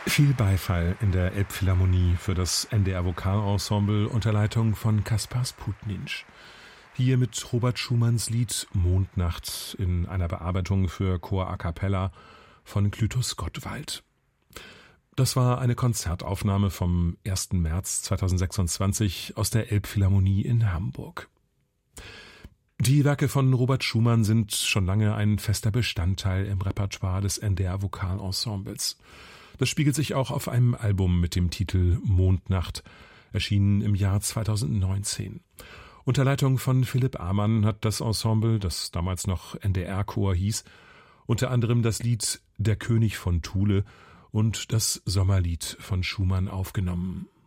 Viel Beifall in der Elbphilharmonie für das NDR Vokalensemble unter Leitung von Kaspar Sputninch. Hier mit Robert Schumanns Lied Mondnacht in einer Bearbeitung für Chor a cappella von Clytus Gottwald. Das war eine Konzertaufnahme vom 1. März 2026 aus der Elbphilharmonie in Hamburg. Die Werke von Robert Schumann sind schon lange ein fester Bestandteil im Repertoire des NDR Vokalensembles. Das spiegelt sich auch auf einem Album mit dem Titel Mondnacht, erschienen im Jahr 2019. Unter Leitung von Philipp Amann hat das Ensemble, das damals noch NDR-Chor hieß, unter anderem das Lied Der König von Thule und das Sommerlied von Schumann aufgenommen.